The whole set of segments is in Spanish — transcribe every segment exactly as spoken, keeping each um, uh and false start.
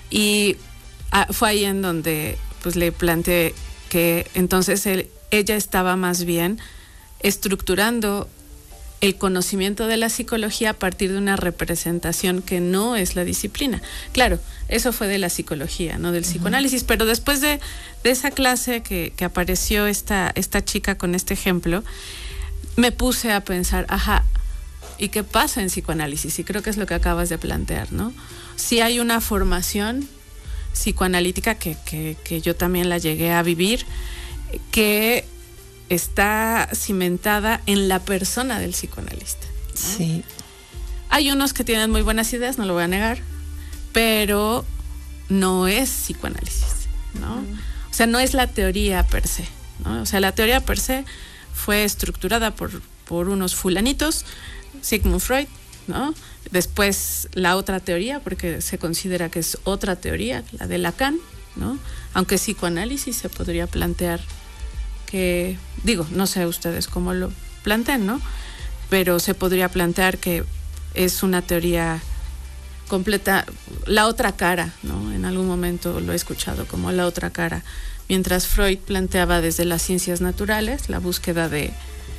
Y ah, fue ahí en donde pues le planteé que entonces él, ella estaba más bien estructurando el conocimiento de la psicología a partir de una representación que no es la disciplina. Claro, eso fue de la psicología, no del uh-huh. psicoanálisis, pero después de, de esa clase que, que apareció esta, esta chica con este ejemplo, me puse a pensar, ajá, ¿y qué pasa en psicoanálisis? Y creo que es lo que acabas de plantear, ¿no? Sí hay una formación psicoanalítica que, que, que yo también la llegué a vivir, que está cimentada en la persona del psicoanalista, ¿no? Sí. Hay unos que tienen muy buenas ideas, no lo voy a negar, pero no es psicoanálisis, ¿no? Mm. O sea, no es la teoría per se, ¿no? O sea, la teoría per se fue estructurada por, por unos fulanitos, Sigmund Freud, ¿no? Después la otra teoría, porque se considera que es otra teoría, la de Lacan, ¿no? Aunque psicoanálisis se podría plantear que, digo, no sé ustedes cómo lo plantean, ¿no? Pero se podría plantear que es una teoría completa, la otra cara, ¿no? En algún momento lo he escuchado como la otra cara. Mientras Freud planteaba desde las ciencias naturales la búsqueda de,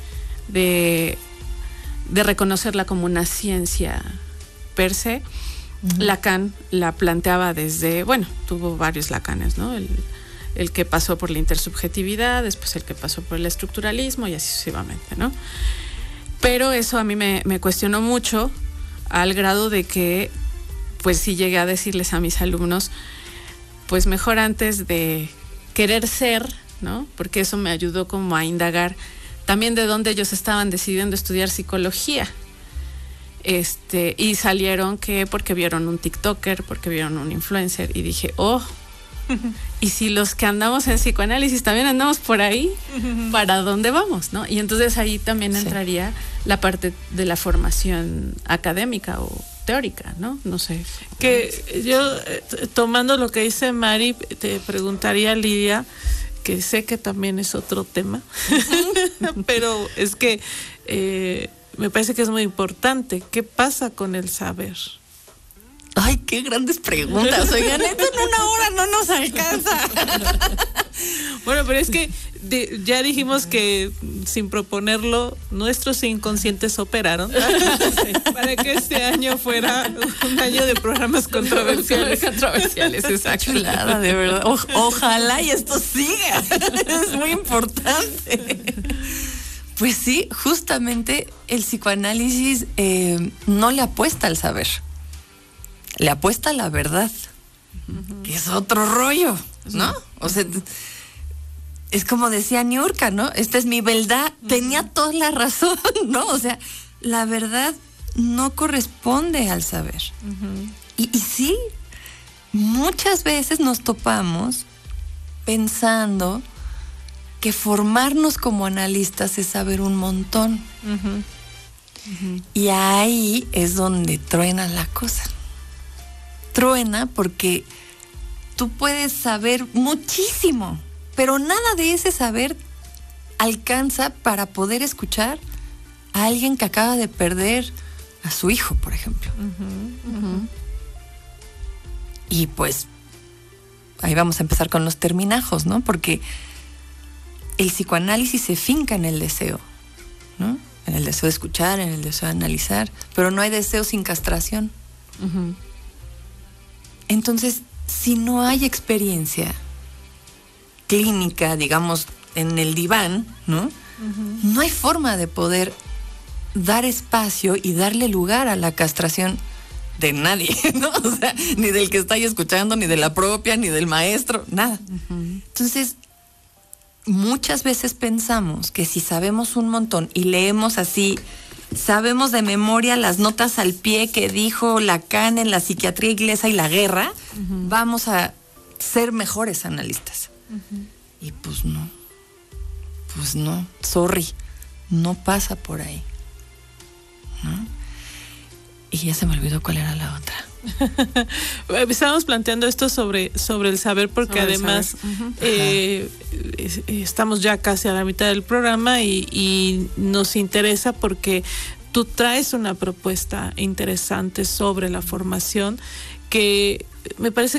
de, de reconocerla como una ciencia per se, uh-huh. Lacan la planteaba desde, bueno, tuvo varios Lacanes, ¿no? El, el que pasó por la intersubjetividad, después el que pasó por el estructuralismo y así sucesivamente, ¿no? Pero eso a mí me, me cuestionó mucho, al grado de que, pues sí llegué a decirles a mis alumnos, pues mejor antes de querer ser, ¿no? Porque eso me ayudó como a indagar también de dónde ellos estaban decidiendo estudiar psicología. Este, y salieron que porque vieron un TikToker, porque vieron un influencer, y dije, oh, y si los que andamos en psicoanálisis también andamos por ahí, ¿para dónde vamos, no? Y entonces ahí también entraría sí. la parte de la formación académica o teórica, ¿no? No sé. Que yo, tomando lo que dice Mari, te preguntaría, Lidia, que sé que también es otro tema, pero es que eh, me parece que es muy importante. ¿Qué pasa con el saber? Ay, qué grandes preguntas. Oigan, esto en una hora no nos alcanza. Bueno, pero es que de, ya dijimos que sin proponerlo, nuestros inconscientes operaron sí, para que este año fuera un año de programas controversiales. Controversiales, esa chulada, de verdad. O, ojalá y esto siga. Es muy importante. Pues sí, justamente el psicoanálisis eh, no le apuesta al saber. Le apuesta a la verdad, uh-huh. que es otro rollo, ¿no? O sea, es como decía Niurka, ¿no? Esta es mi verdad, uh-huh. tenía toda la razón, ¿no? O sea, la verdad no corresponde al saber. Uh-huh. Y, y sí, muchas veces nos topamos pensando que formarnos como analistas es saber un montón. Uh-huh. Uh-huh. Y ahí es donde truena la cosa. Truena porque tú puedes saber muchísimo, pero nada de ese saber alcanza para poder escuchar a alguien que acaba de perder a su hijo, por ejemplo. Uh-huh, uh-huh. Y pues ahí vamos a empezar con los terminajos, ¿no? Porque el psicoanálisis se finca en el deseo, ¿no? En el deseo de escuchar, en el deseo de analizar, pero no hay deseo sin castración. Uh-huh. Entonces, si no hay experiencia clínica, digamos, en el diván, ¿no? Uh-huh. No hay forma de poder dar espacio y darle lugar a la castración de nadie, ¿no? O sea, ni del que está ahí escuchando, ni de la propia, ni del maestro, nada. Uh-huh. Entonces, muchas veces pensamos que si sabemos un montón y leemos así, sabemos de memoria las notas al pie que dijo Lacan en la psiquiatría inglesa y la guerra, uh-huh. vamos a ser mejores analistas. Uh-huh. Y pues no, pues no, sorry, no pasa por ahí, ¿no? Y ya se me olvidó cuál era la otra. Estábamos planteando esto sobre, sobre el saber, porque sobre además uh-huh. eh, estamos ya casi a la mitad del programa y, y nos interesa porque tú traes una propuesta interesante sobre la formación que me parece